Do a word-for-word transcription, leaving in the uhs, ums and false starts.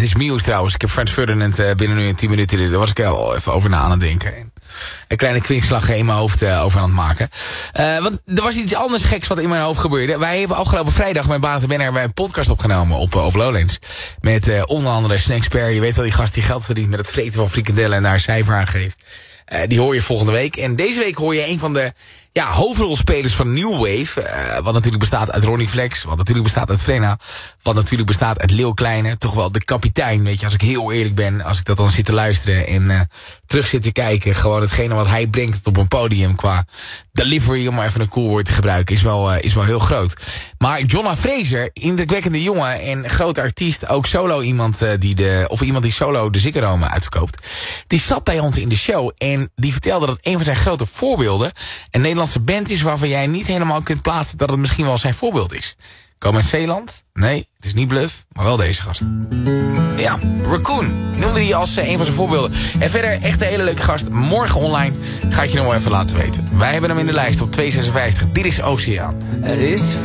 is Muse trouwens. Ik heb Frans Ferdinand uh, binnen nu in tien minuten. Daar was ik al even over na aan het denken. Een kleine kwinkslag in mijn hoofd uh, over aan het maken. Uh, want er was iets anders geks wat in mijn hoofd gebeurde. Wij hebben afgelopen vrijdag met Bart en Ben hebben een podcast opgenomen op, op Lowlands. Met uh, onder andere Snacksper. Je weet wel, die gast die geld verdient met het vreten van frikandellen en daar een cijfer aan geeft. Uh, die hoor je volgende week. En deze week hoor je een van de ja, hoofdrolspelers van New Wave. Uh, wat natuurlijk bestaat uit Ronnie Flex. Wat natuurlijk bestaat uit Frenna. Wat natuurlijk bestaat uit Leeuw Kleine. Toch wel de kapitein, weet je. Als ik heel eerlijk ben. Als ik dat dan zit te luisteren en uh, terug zit te kijken. Gewoon hetgene wat hij brengt op een podium qua delivery, om maar even een cool woord te gebruiken, is wel, uh, is wel heel groot. Maar Jonna Fraser, indrukwekkende jongen en grote artiest. Ook solo iemand uh, die de, of iemand die solo de Ziggo Dome uitverkoopt. Die zat bij ons in de show en die vertelde dat een van zijn grote voorbeelden een Nederlandse band is waarvan jij niet helemaal kunt plaatsen dat het misschien wel zijn voorbeeld is. Komen uit Zeeland? Nee, het is niet Bluff, maar wel deze gast. Ja, Raccoon noemde hij als uh, een van zijn voorbeelden. En verder echt een hele leuke gast. Morgen online ga ik je nog wel even laten weten. Wij hebben hem in de lijst op tweehonderdzesenvijftig. Dit is Oceaan. Er is